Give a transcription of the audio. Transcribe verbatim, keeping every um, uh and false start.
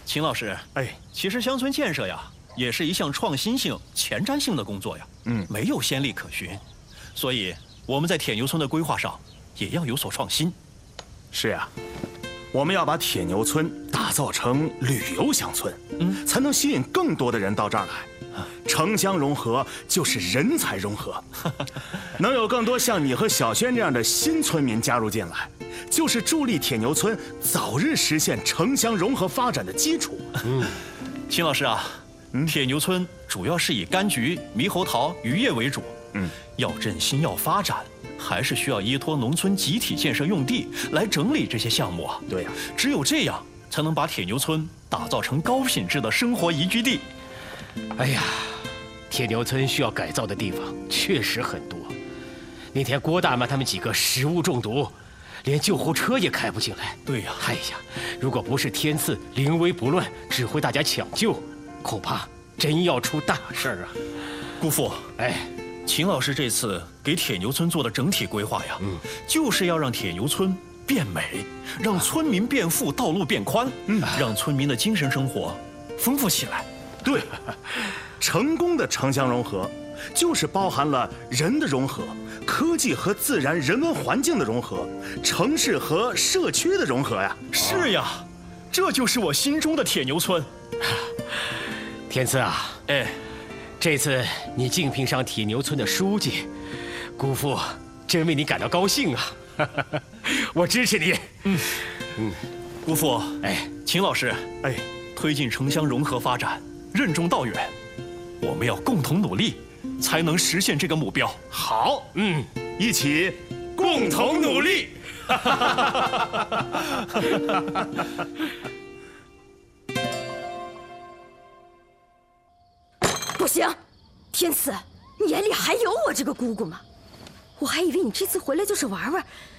秦老师，哎，其实乡村建设呀，也是一项创新性、前瞻性的工作呀。嗯，没有先例可循，所以我们在铁牛村的规划上也要有所创新。 是呀，我们要把铁牛村打造成旅游乡村，嗯，才能吸引更多的人到这儿来。城乡融合就是人才融合，能有更多像你和小轩这样的新村民加入进来，就是助力铁牛村早日实现城乡融合发展的基础。 嗯，秦老师啊，嗯、铁牛村主要是以柑橘、猕猴桃、渔业为主。嗯，要振兴要发展，还是需要依托农村集体建设用地来整理这些项目啊。 对呀、啊， 只有这样，才能把铁牛村打造成高品质的生活宜居地。 哎呀，铁牛村需要改造的地方确实很多。那天郭大妈他们几个食物中毒，连救护车也开不进来。 对呀， 哎呀，如果不是天赐临危不乱，指挥大家抢救，恐怕真要出大事儿啊！ 姑父， 哎， 秦老师这次给铁牛村做的整体规划呀，嗯，就是要让铁牛村变美，让村民变富，道路变宽，嗯，让村民的精神生活丰富起来。 对，成功的城乡融合，就是包含了人的融合、科技和自然人文环境的融合、城市和社区的融合呀。 是呀，这就是我心中的铁牛村。 天赐啊，哎，这次你竞聘上铁牛村的书记，姑父真为你感到高兴啊！我支持你。嗯嗯，姑父，哎，秦老师，哎，推进城乡融合发展，任重道远，我们要共同努力，才能实现这个目标。 好，嗯，一起共同努力。 不行，天赐，你眼里还有我这个姑姑吗？我还以为你这次回来就是玩玩，